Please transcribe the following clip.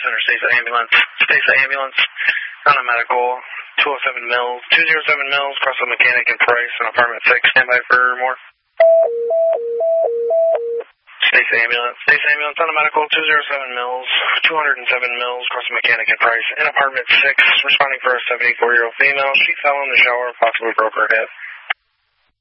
Center, Stacey Ambulance. Stacey Ambulance, on a medical, 207 Mills, 207 Mills, across the Mechanic and Price on apartment 6. Stand by for more. Stacey Ambulance, on a medical, 207 Mills, 207 Mills, across the Mechanic and Price in apartment 6, responding for a 74-year-old female. She fell in the shower, possibly broke her hip.